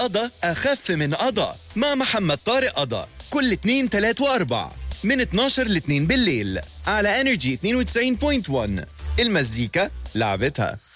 قضا أخف من قضا مع محمد طارق قضا كل 2 3 و4 من 12 ل 2 بالليل على انرجي 92.1. المزيكا لعبتها.